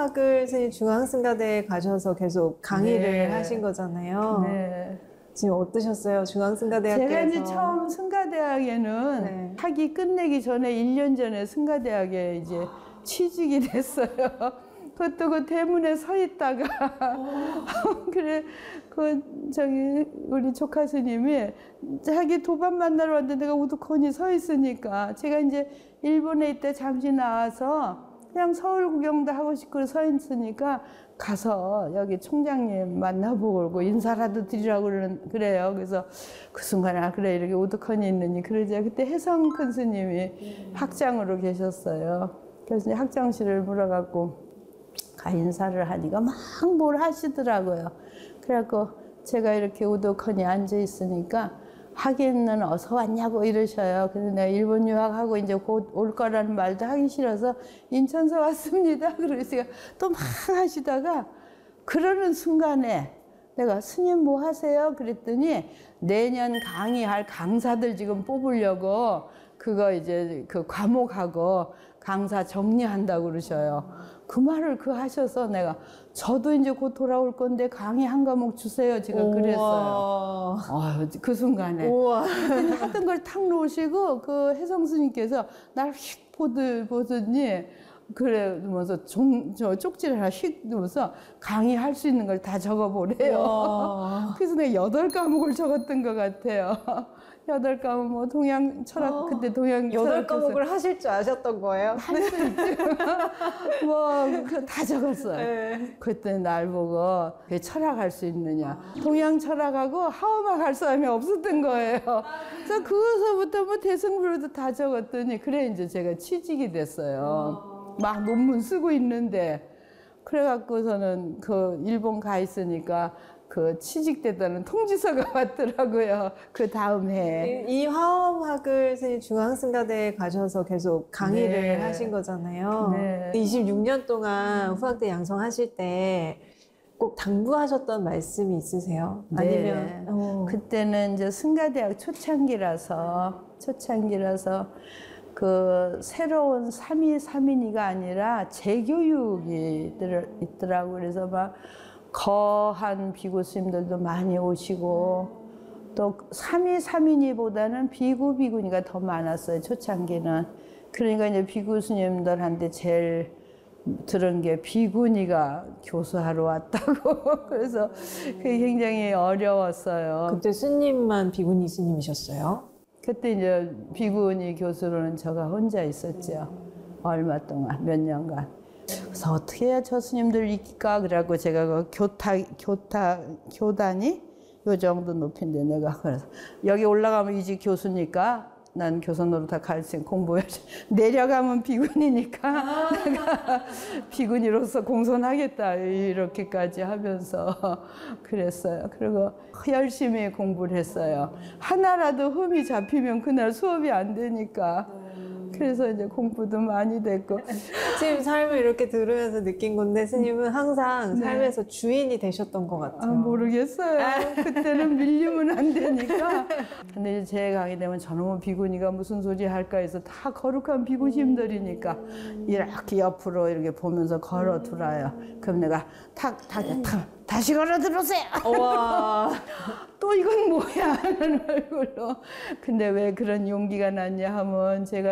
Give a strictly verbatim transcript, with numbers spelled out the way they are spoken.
화엄학을 스님 중앙승가대에 가셔서 계속 강의를 네. 하신 거잖아요. 네. 지금 어떠셨어요? 중앙승가대학교에서? 제가 이제 처음 승가대학에는 네. 학위 끝내기 전에 일 년 전에 승가대학에 이제 취직이 됐어요. 그것도 그 대문에 서 있다가 그래 그 저기 우리 조카 스님이 자기 도반 만나러 왔는데 내가 우두커니 서 있으니까 제가 이제 일본에 있다 잠시 나와서 그냥 서울 구경도 하고 싶고 서 있으니까 가서 여기 총장님 만나보고 인사라도 드리라고 그러는, 그래요. 그래서 그 순간에 아 그래 이렇게 우두커니 있느니 그러자 그때 혜성 큰 스님이 학장으로 계셨어요. 그래서 이제 학장실을 물어갖고 가 인사를 하니까 막 뭘 하시더라고요. 그래갖고 제가 이렇게 우두커니 앉아 있으니까 하기는 어서 왔냐고 이러셔요. 그래서 내가 일본 유학하고 이제 곧 올 거라는 말도 하기 싫어서 인천서 왔습니다. 그러니까 또 막 하시다가 그러는 순간에 내가 스님 뭐 하세요? 그랬더니 내년 강의할 강사들 지금 뽑으려고 그거 이제 그 과목하고 강사 정리한다고 그러셔요. 그 말을 그 하셔서 내가 저도 이제 곧 돌아올 건데 강의 한 과목 주세요. 제가 우와. 그랬어요. 아유, 그 순간에. 우와. 하던 걸 탁 놓으시고 그 혜성 스님께서 날 휙 보드, 보더니 그래, 면서 종, 저 쪽지를 하나 휙 넣어서 강의할 수 있는 걸 다 적어보래요. 우와. 그래서 내가 여덟 과목을 적었던 것 같아요. 여덟 과목, 뭐, 동양 철학, 어, 그때 동양 여덟 철학 과목을 하실 줄 아셨던 거예요? 할수 있지. 뭐, 다 적었어요. 네. 그때 날 보고, 왜 철학할 수 있느냐. 동양 철학하고 하엄학 할 사람이 없었던 거예요. 그래서 그거서부터 뭐 대승부로도 다 적었더니, 그래, 이제 제가 취직이 됐어요. 막 논문 쓰고 있는데, 그래갖고서는 그 일본 가 있으니까, 그 취직됐다는 통지서가 왔더라고요. 그 다음 해에. 이, 이 화엄학을 스님 중앙승가대에 가셔서 계속 강의를 네. 하신 거잖아요. 네. 이십육 년 동안 후학대 양성하실 때 꼭 당부하셨던 말씀이 있으세요? 아니면 네. 어. 그때는 이제 승가대학 초창기라서 초창기라서 그 새로운 삼이삼인이가 아니라 재교육이 있더라- 있더라고. 그래서 막 거한 비구 스님들도 많이 오시고 또 삼이삼인이보다는 비구 비구니가 더 많았어요. 초창기는. 그러니까 이제 비구 스님들한테 제일 들은 게 비구니가 교수하러 왔다고. 그래서 그게 굉장히 어려웠어요. 그때 스님만 비구니 스님이셨어요? 그때 이제 비구니 교수로는 제가 혼자 있었죠. 얼마 동안, 몇 년간. 그래서 어떻게 해야 저 스님들 이길까? 그래갖고 제가 그 교타, 교타, 교단이 요 정도 높인데 내가 그래서 여기 올라가면 이제 교수니까 난 교사 노릇 가르치는 공부해야지. 내려가면 비구니니까 내가 비구니로서 공손하겠다 이렇게까지 하면서 그랬어요. 그리고 열심히 공부를 했어요. 하나라도 흠이 잡히면 그날 수업이 안 되니까. 그래서 이제 공부도 많이 됐고. 스님 삶을 이렇게 들으면서 느낀 건데 스님은 항상 네. 삶에서 주인이 되셨던 것 같아요. 아, 모르겠어요. 그때는 밀리면 안 되니까. 근데 이제 제 강의 되면 저놈의 비구니가 무슨 소리 할까 해서 다 거룩한 비구심들이니까 이렇게 옆으로 이렇게 보면서 걸어 두라요. 그럼 내가 탁, 탁, 탁, 다시 걸어 들어오세요. 와. 또 이건 뭐야 하는 얼굴로. 근데 왜 그런 용기가 났냐 하면 제가